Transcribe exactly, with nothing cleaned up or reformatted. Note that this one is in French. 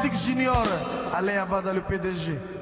Musique Junior, Alain Abada le P D G.